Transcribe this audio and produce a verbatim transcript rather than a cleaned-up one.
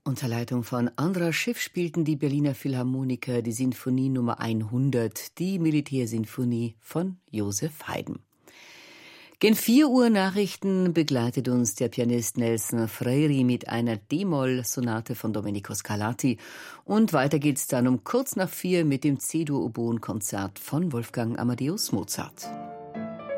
Unter Leitung von Andras Schiff spielten die Berliner Philharmoniker die Sinfonie Nummer hundert, die Militärsinfonie von Joseph Haydn. Gen vier Uhr Nachrichten begleitet uns der Pianist Nelson Freire mit einer D-Moll-Sonate von Domenico Scarlatti. Und weiter geht's dann um kurz nach vier mit dem C-Dur-Oboen-Konzert von Wolfgang Amadeus Mozart.